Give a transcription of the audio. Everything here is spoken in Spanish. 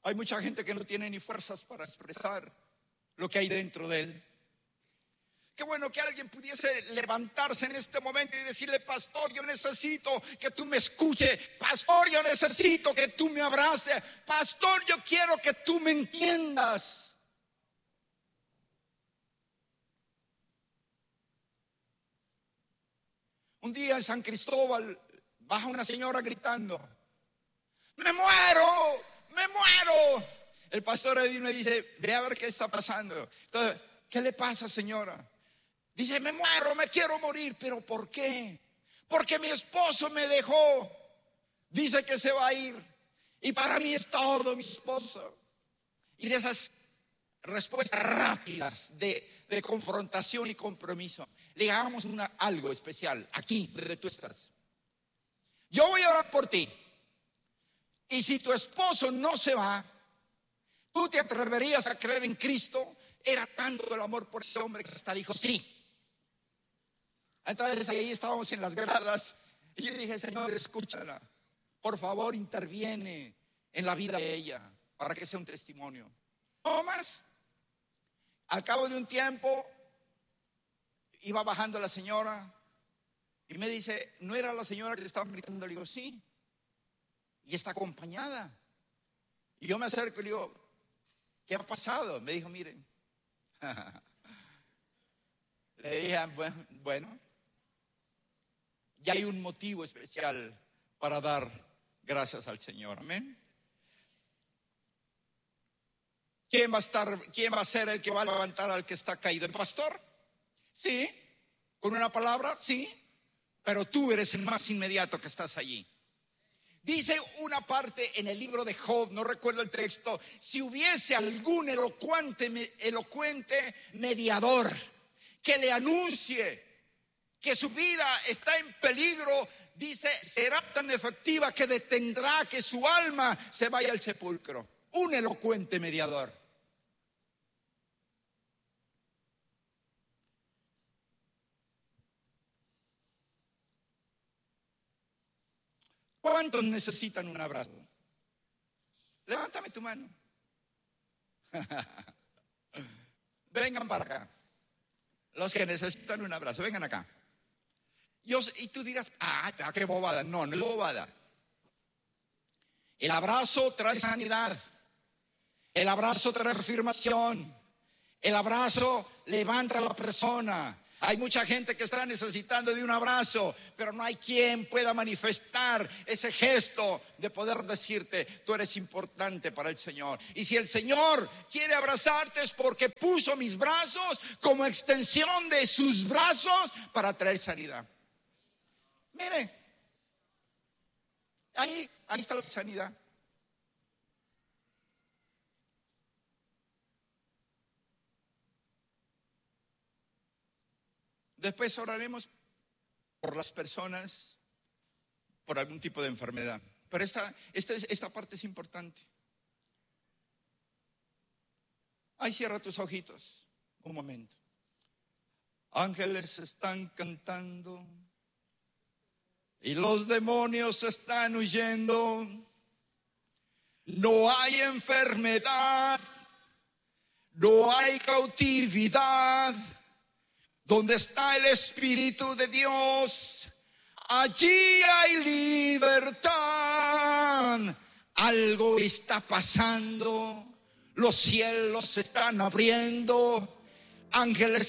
Hay mucha gente que no tiene ni fuerzas para expresar lo que hay dentro de él. Qué bueno que alguien pudiese levantarse en este momento y decirle: pastor, yo necesito que tú me escuches. Pastor, yo necesito que tú me abraces. Pastor, yo quiero que tú me entiendas. Un día en San Cristóbal baja una señora gritando: ¡me muero! ¡me muero! El pastor Edith me dice: ve a ver qué está pasando. Entonces, ¿qué le pasa, señora? Dice: me muero, me quiero morir. ¿Pero por qué? Porque mi esposo me dejó. Dice que se va a ir. Y para mí es todo mi esposo. Y de esas respuestas rápidas de confrontación y compromiso, le hagamos algo especial aquí donde tú estás. Yo voy a orar por ti. Y si tu esposo no se va, ¿tú te atreverías a creer en Cristo? Era tanto el amor por ese hombre que hasta dijo sí. Entonces ahí estábamos en las gradas y yo dije: Señor, escúchala, por favor, interviene en la vida de ella para que sea un testimonio. No más. Al cabo de un tiempo iba bajando la señora y me dice: ¿no era la señora que se estaba gritando? Le digo: sí. Y está acompañada. Y yo me acerco y le digo: ¿qué ha pasado? Me dijo: miren. Le dije: bueno, ya hay un motivo especial para dar gracias al Señor. Amén. ¿Quién va a ser el que va a levantar al que está caído? ¿El pastor? Sí. ¿Con una palabra? Sí. Pero tú eres el más inmediato que estás allí. Dice una parte en el libro de Job, no recuerdo el texto: si hubiese algún elocuente mediador que le anuncie que su vida está en peligro, dice, será tan efectiva que detendrá que su alma se vaya al sepulcro. Un elocuente mediador. ¿Cuántos necesitan un abrazo? Levántame tu mano. Vengan para acá. Los que necesitan un abrazo, vengan acá. Y tú dirás: qué bobada. No, no es bobada. El abrazo trae sanidad. El abrazo trae afirmación. El abrazo levanta a la persona. Hay mucha gente que está necesitando de un abrazo, pero no hay quien pueda manifestar ese gesto de poder decirte: tú eres importante para el Señor. Y si el Señor quiere abrazarte, es porque puso mis brazos como extensión de sus brazos para traer sanidad. Mire, ahí está la sanidad. Después oraremos por las personas por algún tipo de enfermedad. Pero esta parte es importante. Ahí cierra tus ojitos un momento. Ángeles están cantando y los demonios están huyendo. No hay enfermedad, no hay cautividad. Donde está el Espíritu de Dios, allí hay libertad. Algo está pasando, los cielos se están abriendo, ángeles